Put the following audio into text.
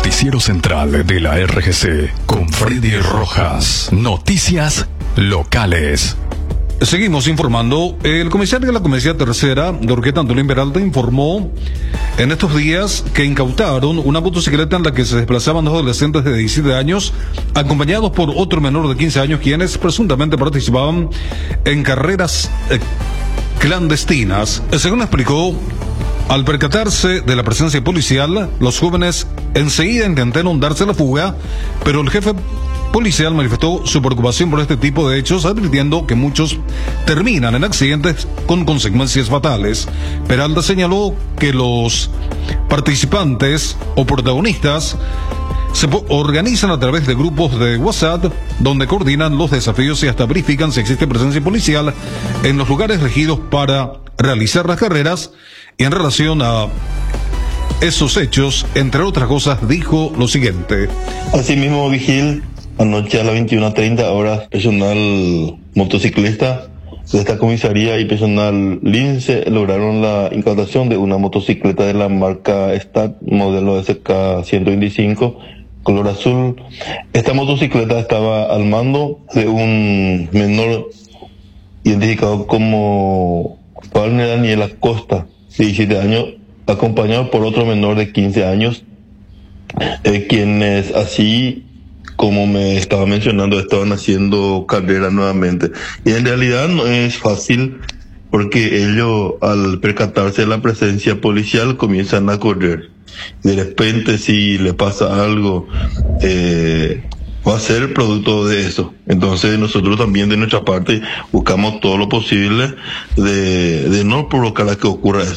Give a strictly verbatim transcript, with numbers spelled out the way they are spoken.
noticiero central de la R G C con Freddy Rojas. Noticias locales. Seguimos informando. El comisario de la Comisaría Tercera, Dorqueta Antolín Peralta, informó en estos días que incautaron una motocicleta en la que se desplazaban dos adolescentes de diecisiete años, acompañados por otro menor de quince años, quienes presuntamente participaban en carreras eh, clandestinas. Según explicó, al percatarse de la presencia policial, los jóvenes enseguida intentaron darse la fuga, pero el jefe policial manifestó su preocupación por este tipo de hechos, advirtiendo que muchos terminan en accidentes con consecuencias fatales. Peralta señaló que los participantes o protagonistas se organizan a través de grupos de WhatsApp donde coordinan los desafíos y hasta verifican si existe presencia policial en los lugares elegidos para realizar las carreras. Y en relación a esos hechos, entre otras cosas, dijo lo siguiente. Asimismo, Vigil, anoche a las veintiuna treinta horas, personal motociclista de esta comisaría y personal Lince lograron la incautación de una motocicleta de la marca Stat, modelo S K ciento veinticinco, color azul. Esta motocicleta estaba al mando de un menor identificado como Pablo Daniel Acosta, de diecisiete años, acompañado por otro menor de quince años, eh, quienes así como me estaba mencionando estaban haciendo carrera nuevamente. Y en realidad no es fácil porque ellos, al percatarse de la presencia policial, comienzan a correr. Y de repente si le pasa algo, eh, va a ser producto de eso. Entonces nosotros también de nuestra parte buscamos todo lo posible de, de no provocar a que ocurra eso.